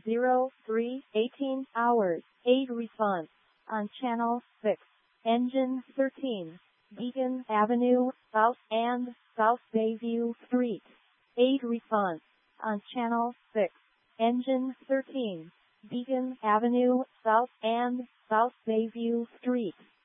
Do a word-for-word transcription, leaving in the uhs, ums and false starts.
zero three eighteen hours, eight response. On channel six, engine thirteen, Beacon Avenue, South and South Bayview Street. eight response. On channel six, engine thirteen, Beacon Avenue, South and South Bayview Street.